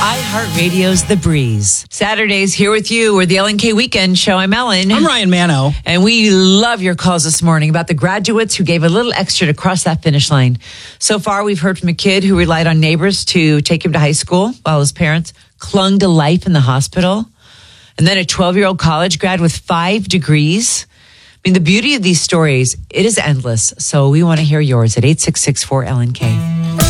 iHeartRadio's The Breeze. Saturdays here with you. We're the LNK Weekend Show. I'm Ellen. I'm Ryan Mano. And we love your calls this morning about the graduates who gave a little extra to cross that finish line. So far, we've heard from a kid who relied on neighbors to take him to high school while his parents clung to life in the hospital. And then a 12-year-old college grad with 5 degrees. I mean, the beauty of these stories, it is endless. So we want to hear yours at 866-4LNK.